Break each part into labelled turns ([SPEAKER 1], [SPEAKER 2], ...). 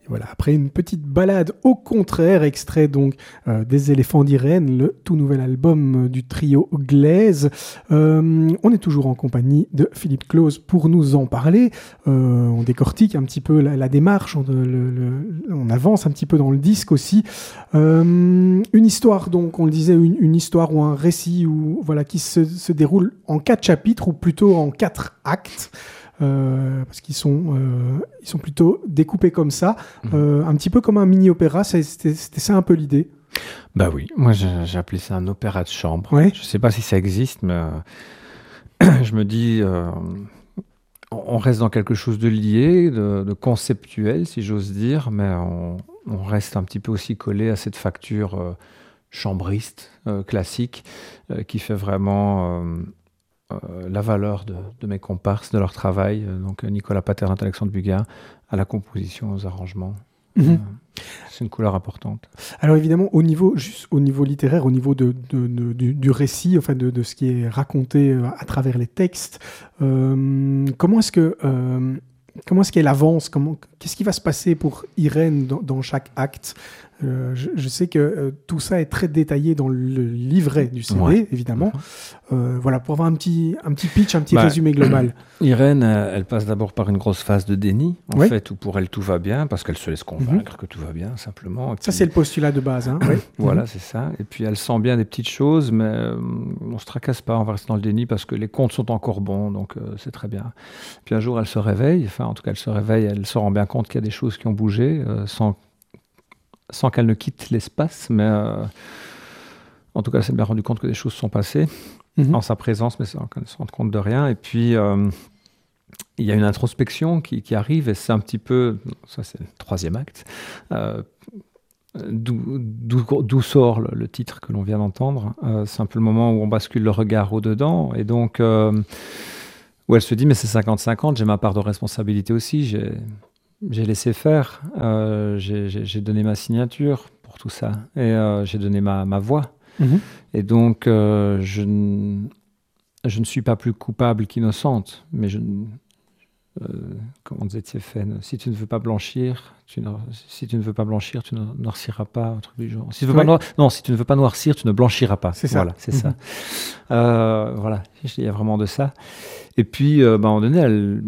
[SPEAKER 1] Voilà, après une petite balade au contraire, extrait donc des Éléphants d'Irène, le tout nouvel album du trio Glaise. On est toujours en compagnie de Philippe Claus pour nous en parler. On décortique un petit peu la démarche, on avance un petit peu dans le disque aussi. Une histoire, donc on le disait, une histoire ou un récit voilà, qui se déroule en 4 chapitres ou plutôt en 4 actes. Parce qu'ils sont plutôt découpés comme ça, un petit peu comme un mini-opéra, c'était ça un peu l'idée.
[SPEAKER 2] Bah oui, moi j'ai appelé ça un opéra de chambre.
[SPEAKER 1] Ouais.
[SPEAKER 2] Je sais pas si ça existe, mais je me dis, on reste dans quelque chose de lié, de conceptuel, si j'ose dire, mais on reste un petit peu aussi collé à cette facture chambriste, classique, qui fait vraiment... la valeur de mes comparses, de leur travail, donc Nicolas Pater et Alexandre Buguin, à la composition, aux arrangements. C'est une couleur importante.
[SPEAKER 1] Alors évidemment, au niveau littéraire, au niveau du récit, enfin de ce qui est raconté à travers les textes, comment est-ce qu'elle avance, qu'est-ce qui va se passer pour Irène dans chaque acte? Je sais que tout ça est très détaillé dans le livret du CD, évidemment. Voilà, pour avoir un petit pitch, un petit résumé global.
[SPEAKER 2] Irène, elle passe d'abord par une grosse phase de déni, en fait, où pour elle tout va bien, parce qu'elle se laisse convaincre que tout va bien, simplement.
[SPEAKER 1] Ça, c'est le postulat de base. Hein.
[SPEAKER 2] Voilà, c'est ça. Et puis elle sent bien des petites choses, mais on se tracasse pas, on va rester dans le déni, parce que les comptes sont encore bons, donc c'est très bien. Puis un jour, elle se réveille, elle se rend bien compte qu'il y a des choses qui ont bougé, sans qu'elle ne quitte l'espace, mais en tout cas, elle s'est bien rendu compte que des choses sont passées en sa présence, mais sans qu'elle se rende compte de rien. Et puis, il y a une introspection qui arrive, et c'est un petit peu, ça c'est le 3e acte, d'où sort le titre que l'on vient d'entendre. C'est un peu le moment où on bascule le regard au-dedans, et donc, où elle se dit, mais c'est 50-50, j'ai ma part de responsabilité aussi, j'ai laissé faire, j'ai donné ma signature pour tout ça, et j'ai donné ma voix. Et donc, je ne suis pas plus coupable qu'innocente, mais comment disait Thiéphène, si tu ne veux pas blanchir, tu ne noirciras pas, un truc du genre. Si tu ne veux pas noircir, tu ne blanchiras pas.
[SPEAKER 1] C'est ça.
[SPEAKER 2] Voilà, c'est ça. Voilà, il y a vraiment de ça. Et puis, à un moment donné,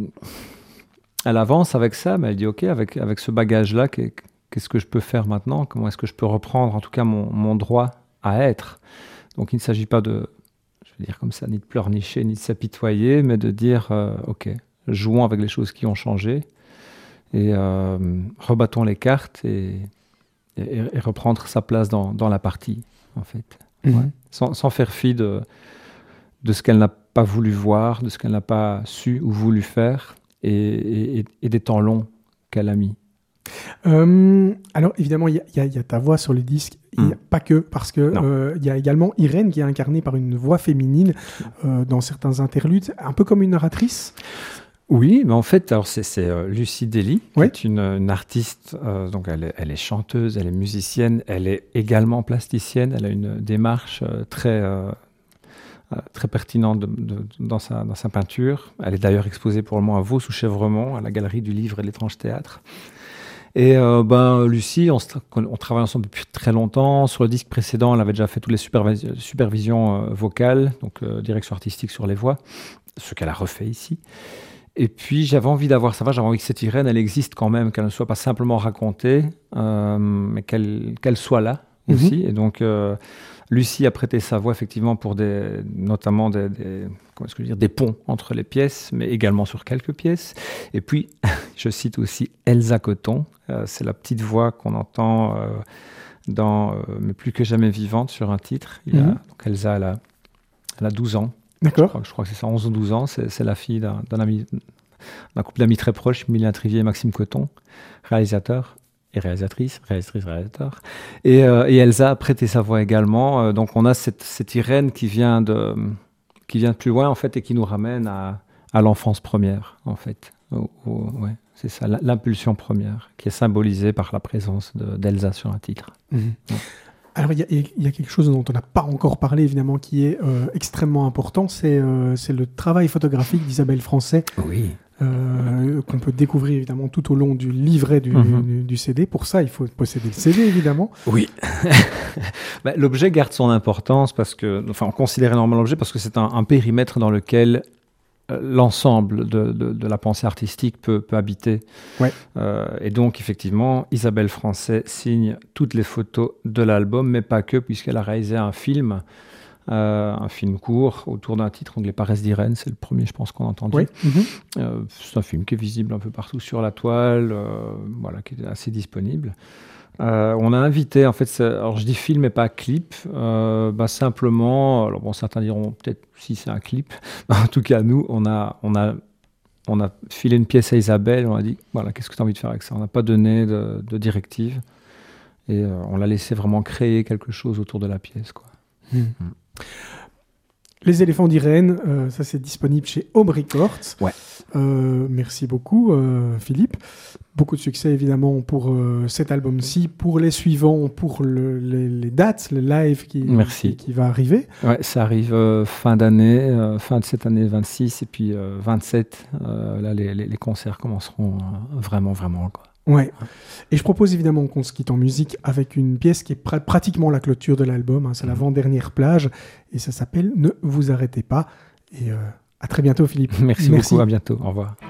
[SPEAKER 2] elle avance avec ça, mais elle dit, OK, avec ce bagage-là, qu'est-ce que je peux faire maintenant? Comment est-ce que je peux reprendre, en tout cas, mon droit à être? Donc, il ne s'agit pas de, je veux dire comme ça, ni de pleurnicher, ni de s'apitoyer, mais de dire, OK, jouons avec les choses qui ont changé, et rebattons les cartes, et reprendre sa place dans la partie, en fait. Sans faire fi de ce qu'elle n'a pas voulu voir, de ce qu'elle n'a pas su ou voulu faire, et des temps longs qu'elle a mis.
[SPEAKER 1] Alors évidemment, il y a ta voix sur le disque, il n'y a pas que, parce que il y a également Irène qui est incarnée par une voix féminine dans certains interludes, un peu comme une narratrice.
[SPEAKER 2] Oui, mais en fait, alors c'est Lucie Dely, qui est une artiste, donc elle est chanteuse, elle est musicienne, elle est également plasticienne, elle a une démarche très pertinente dans sa peinture. Elle est d'ailleurs exposée pour le moment à Vaux sous Chèvremont, à la Galerie du Livre et de l'Étrange Théâtre. Et Lucie, on travaille ensemble depuis très longtemps. Sur le disque précédent, elle avait déjà fait toutes les supervisions vocales, donc direction artistique sur les voix, ce qu'elle a refait ici. Et puis j'avais envie d'avoir ça, j'avais envie que cette Irène, elle existe quand même, qu'elle ne soit pas simplement racontée, mais qu'elle soit là aussi. Et donc Lucie a prêté sa voix effectivement pour notamment des ponts entre les pièces, mais également sur quelques pièces. Et puis, je cite aussi Elsa Coton, c'est la petite voix qu'on entend dans Mais plus que jamais vivante sur un titre. Donc Elsa, elle a 12 ans.
[SPEAKER 1] D'accord.
[SPEAKER 2] Je crois que c'est ça, 11 ou 12 ans. C'est la fille d'un couple d'amis très proches, Mylène Trivier et Maxime Coton, réalisateur. Et réalisatrice, réalisateur. Et Elsa a prêté sa voix également. Donc on a cette Irène qui vient de plus loin, en fait, et qui nous ramène à l'enfance première, en fait. C'est ça, l'impulsion première, qui est symbolisée par la présence d'Elsa sur un titre.
[SPEAKER 1] Alors, il y a quelque chose dont on n'a pas encore parlé, évidemment, qui est extrêmement important, c'est le travail photographique d'Isabelle Francet.
[SPEAKER 2] Oui.
[SPEAKER 1] qu'on peut découvrir évidemment tout au long du livret du CD. Pour ça, il faut posséder le CD, évidemment.
[SPEAKER 2] Oui. L'objet garde son importance parce que, enfin, on considère énormément l'objet parce que c'est un périmètre dans lequel l'ensemble de la pensée artistique peut habiter.
[SPEAKER 1] Ouais.
[SPEAKER 2] Et donc, effectivement, Isabelle Francet signe toutes les photos de l'album, mais pas que, puisqu'elle a réalisé un film court autour d'un titre, donc Les Paresses d'Irène, c'est le premier, je pense, qu'on a entendu.
[SPEAKER 1] Oui.
[SPEAKER 2] C'est un film qui est visible un peu partout sur la toile, qui est assez disponible. On a invité, en fait, alors je dis film et pas clip, simplement, alors bon, certains diront peut-être si c'est un clip, en tout cas, nous, on a filé une pièce à Isabelle, on a dit, voilà, qu'est-ce que tu as envie de faire avec ça? On n'a pas donné de directive, et on l'a laissé vraiment créer quelque chose autour de la pièce, quoi.
[SPEAKER 1] Les éléphants d'Irène, ça c'est disponible chez Home Records.
[SPEAKER 2] Ouais.
[SPEAKER 1] Merci beaucoup Philippe. Beaucoup de succès évidemment pour cet album-ci, pour les suivants, pour les dates, le live qui va arriver.
[SPEAKER 2] Ouais, ça arrive fin d'année, fin de cette année 26 et puis 27. Là les concerts commenceront vraiment quoi.
[SPEAKER 1] Ouais. Et je propose évidemment qu'on se quitte en musique avec une pièce qui est pratiquement la clôture de l'album. Hein, c'est l'avant-dernière plage et ça s'appelle Ne vous arrêtez pas. Et à très bientôt, Philippe.
[SPEAKER 2] Merci beaucoup, à bientôt. Au revoir.